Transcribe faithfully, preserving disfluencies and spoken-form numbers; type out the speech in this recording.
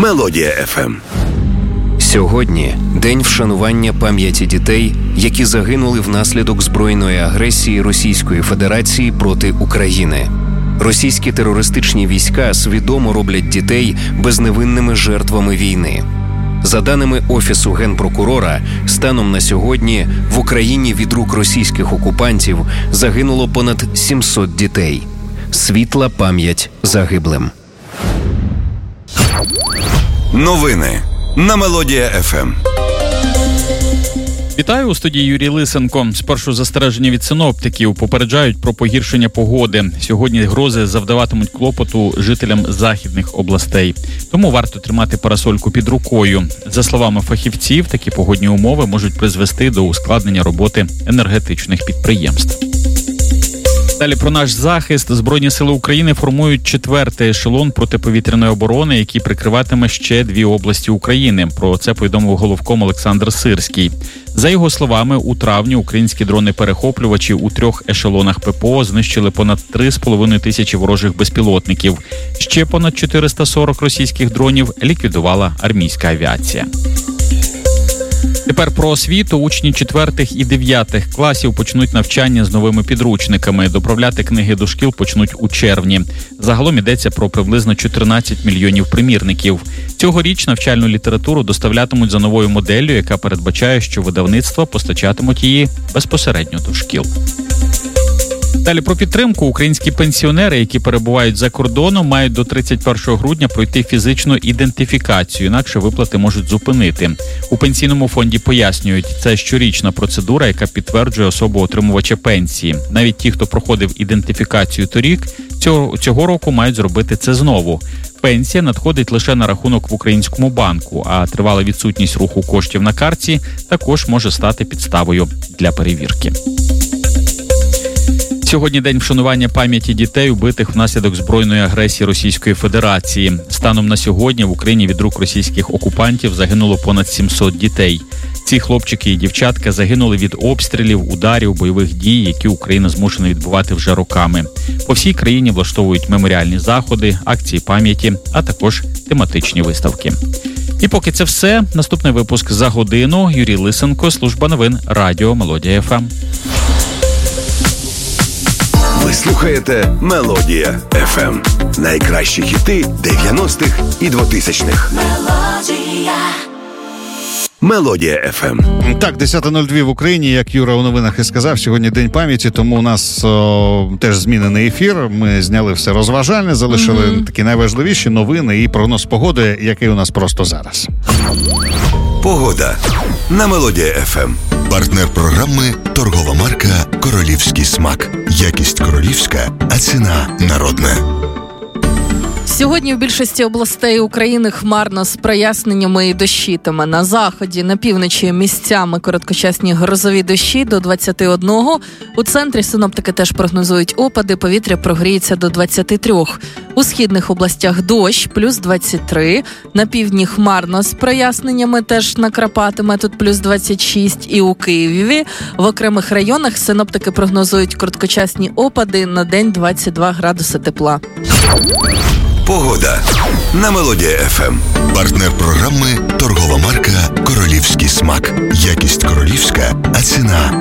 Мелодія еф ем. Сьогодні день вшанування пам'яті дітей, які загинули внаслідок збройної агресії Російської Федерації проти України. Російські терористичні війська свідомо роблять дітей безневинними жертвами війни. За даними Офісу Генпрокурора, станом на сьогодні в Україні від рук російських окупантів загинуло понад сімсот дітей. Світла пам'ять загиблим. Новини на Мелодія еф ем. Вітаю, у студії Юрій Лисенко. Спершу застереження від синоптиків попереджають про погіршення погоди. Сьогодні грози завдаватимуть клопоту жителям західних областей. Тому варто тримати парасольку під рукою. За словами фахівців, такі погодні умови можуть призвести до ускладнення роботи енергетичних підприємств. Далі про наш захист. Збройні сили України формують четвертий ешелон протиповітряної оборони, який прикриватиме ще дві області України. Про це повідомив головком Олександр Сирський. За його словами, у травні українські дрони-перехоплювачі у трьох ешелонах ППО знищили понад три з половиною тисячі ворожих безпілотників. Ще понад чотириста сорок російських дронів ліквідувала армійська авіація. Тепер про освіту. Учні четвертих і дев'ятих класів почнуть навчання з новими підручниками. Доправляти книги до шкіл почнуть у червні. Загалом йдеться про приблизно чотирнадцять мільйонів примірників. Цьогоріч навчальну літературу доставлятимуть за новою моделлю, яка передбачає, що видавництва постачатимуть її безпосередньо до шкіл. Далі про підтримку. Українські пенсіонери, які перебувають за кордоном, мають до тридцять першого грудня пройти фізичну ідентифікацію, інакше виплати можуть зупинити. У пенсійному фонді пояснюють, це щорічна процедура, яка підтверджує особу отримувача пенсії. Навіть ті, хто проходив ідентифікацію торік, цього, цього року мають зробити це знову. Пенсія надходить лише на рахунок в українському банку, а тривала відсутність руху коштів на картці також може стати підставою для перевірки. Сьогодні день вшанування пам'яті дітей, убитих внаслідок збройної агресії Російської Федерації. Станом на сьогодні в Україні від рук російських окупантів загинуло понад сімсот дітей. Ці хлопчики і дівчатка загинули від обстрілів, ударів, бойових дій, які Україна змушена відбувати вже роками. По всій країні влаштовують меморіальні заходи, акції пам'яті, а також тематичні виставки. І поки це все, наступний випуск за годину. Юрій Лисенко, служба новин Радіо Мелодія еф ем. Ви слухаєте Мелодія еф ем. Найкращі хіти дев'яностих і двотисячних. Мелодія. Мелодія еф ем. Так, десята нуль два в Україні, як Юра у новинах і сказав, сьогодні День пам'яті, тому у нас о, теж змінений ефір. Ми зняли все розважальне, залишили mm-hmm. такі найважливіші новини і прогноз погоди, який у нас просто зараз. Погода на Мелодія еф ем. Партнер програми – торгова марка «Королівський смак». Якість королівська, а ціна народна. Сьогодні в більшості областей України хмарно з проясненнями і дощитиме. На заході, на півночі місцями короткочасні грозові дощі до двадцять один. У центрі синоптики теж прогнозують опади, повітря прогріється до двадцять три. У східних областях дощ, плюс двадцять три. На півдні хмарно з проясненнями, теж накрапатиме, тут плюс двадцять шість. І у Києві в окремих районах синоптики прогнозують короткочасні опади, на день двадцять два градуси тепла. Погода на Мелодія еф ем. Партнер програми – торгова марка «Королівський смак». Якість королівська, а ціна